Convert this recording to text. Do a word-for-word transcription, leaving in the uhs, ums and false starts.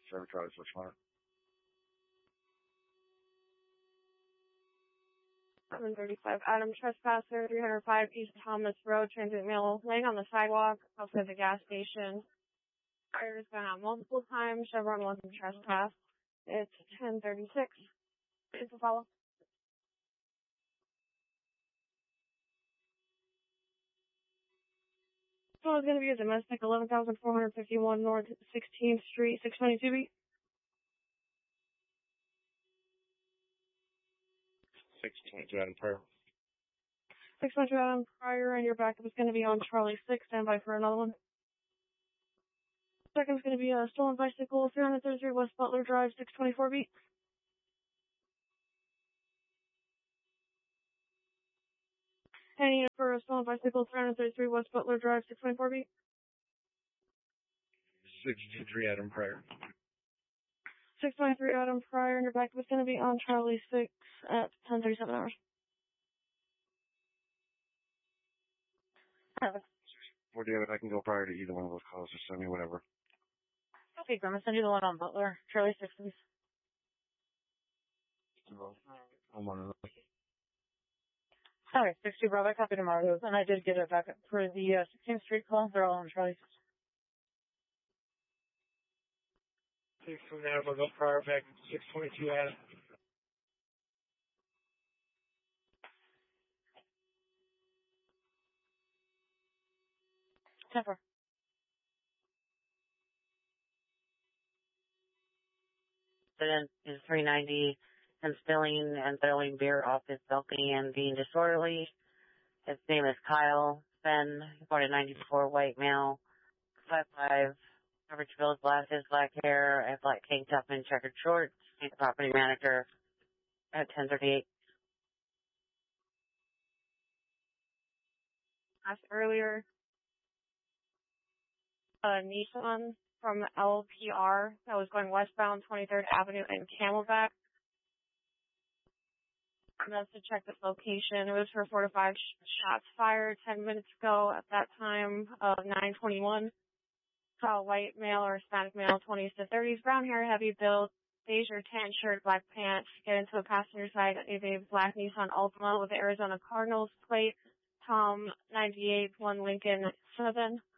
seven Charlie six hundred. seven thirty-five, Adam Trespasser, three oh five East Thomas Road, transit mail, laying on the sidewalk outside the gas station. Fire's gone out multiple times. Chevron wasn't trespassed. It's ten thirty-six. It's a follow. So it's going to be a domestic, eleven thousand four hundred fifty-one North sixteenth Street, six twenty-two B. six twenty-two Adam Pryor. six twenty-two Adam Pryor, and your backup is going to be on Charlie six. Stand by for another one. Second is going to be a stolen bicycle, three thirty-three West Butler Drive, six twenty-four B. Any for a stolen bicycle, three thirty-three West Butler Drive, six twenty-four B. six twenty-three Adam Pryor. six twenty-three Adam Pryor, and your backup is going to be on Charlie six at ten thirty-seven hours. forty-eight, I can go prior to either one of those calls. Just send me whatever. Okay, I'm going to send you the one on Butler. Charlie six, please. I'm one of those. Sorry, six two Bravo, copy tomorrow. And I did get it back for the uh, sixteenth Street call. They're all on Charlie six. six from there, we'll go prior back six twenty-two Adam. ten four. Incident is three ninety and spilling and throwing beer off his balcony and being disorderly. His name is Kyle Fenn, born in ninety-four, white male, five five, average build, glasses, black hair, a black tank top and checkered shorts. He's the property manager at ten thirty-eight. Asked earlier, a Nissan from L P R that was going westbound twenty-third Avenue and Camelback. And that's to check this location. It was for four to five sh- shots fired ten minutes ago at that time of nine twenty-one. Saw a white male or Hispanic male, twenties to thirties, brown hair, heavy build, beige or tan shirt, black pants, get into the passenger side of a black Nissan Altima with the Arizona Cardinals plate, Tom ninety-eight, one Lincoln seven.